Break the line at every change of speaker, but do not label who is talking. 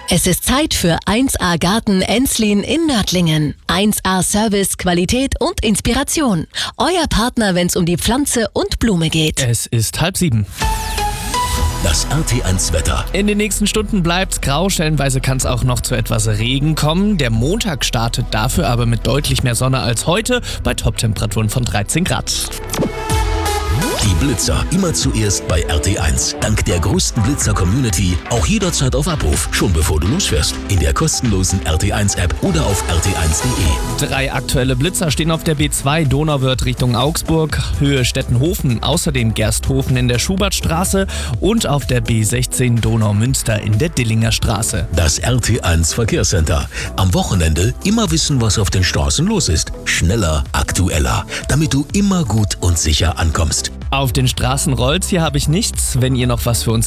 Es ist Zeit für 1A Garten Enslin in Nördlingen. 1A Service, Qualität und Inspiration. Euer Partner, wenn es um die Pflanze und Blume geht.
Es ist 6:30.
Das RT1 Wetter.
In den nächsten Stunden bleibt's grau, stellenweise kann es auch noch zu etwas Regen kommen. Der Montag startet dafür aber mit deutlich mehr Sonne als heute, bei Toptemperaturen von 13 Grad.
Die Blitzer immer zuerst bei RT1. Dank der größten Blitzer-Community auch jederzeit auf Abruf, schon bevor du losfährst. In der kostenlosen RT1-App oder auf rt1.de.
3 aktuelle Blitzer stehen auf der B2 Donauwörth Richtung Augsburg, Höhe Stettenhofen, außerdem Gersthofen in der Schubertstraße und auf der B16 Donaumünster in der Dillinger Straße.
Das RT1 Verkehrscenter. Am Wochenende immer wissen, was auf den Straßen los ist. Schneller, aktueller, damit du immer gut und sicher ankommst.
Auf den Straßen rollt's, hier habe ich nichts. Wenn ihr noch was für uns